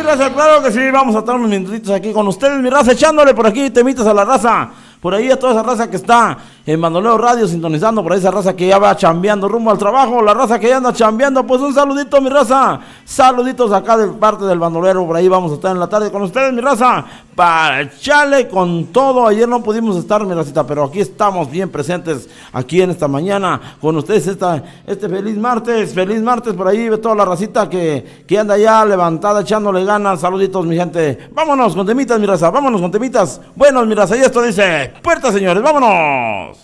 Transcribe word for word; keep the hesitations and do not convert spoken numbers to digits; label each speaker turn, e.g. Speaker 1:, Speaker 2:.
Speaker 1: raza, claro que sí, vamos a estar unos minutitos aquí con ustedes, mi raza, echándole por aquí temitas a la raza, por ahí a toda esa raza que está en Bandolero Radio sintonizando, por ahí esa raza que ya va chambeando rumbo al trabajo, la raza que ya anda chambeando, pues un saludito, mi raza, saluditos acá de parte del bandolero, por ahí vamos a estar en la tarde con ustedes, mi raza, para echarle con todo. Ayer no pudimos estar, mi racita, pero aquí estamos bien presentes, aquí en esta mañana, con ustedes, esta, este feliz martes, feliz martes, por ahí ve toda la racita que, que anda ya levantada, echándole ganas, saluditos, mi gente, vámonos con temitas, mi raza, vámonos con temitas, buenos, mi raza, y esto dice, puerta, señores, vámonos.